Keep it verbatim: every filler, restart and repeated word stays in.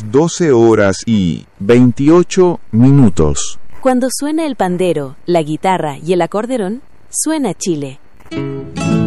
doce horas y veintiocho minutos. Cuando suena el pandero, la guitarra y el acordeón, suena Chile.